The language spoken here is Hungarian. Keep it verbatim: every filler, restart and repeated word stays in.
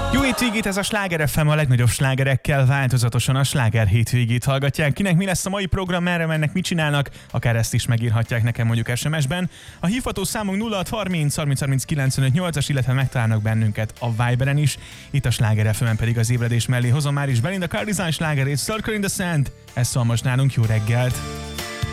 Jó hétvégét, ez a Sláger ef em, a legnagyobb slágerekkel változatosan a Sláger hétvégét hallgatják. Kinek mi lesz a mai program, merre mennek, mit csinálnak, akár ezt is megírhatják nekem mondjuk es em es-ben. A hívható számunk nulla hat harminc harminc harminc kilencvenöt nyolcas, illetve megtalálnak bennünket a Viberen is. Itt a Sláger ef emen pedig az ébredés mellé hozom már is Belinda Carlisle slágerét, Circle in the Sand. Ez szól most nálunk, jó reggelt!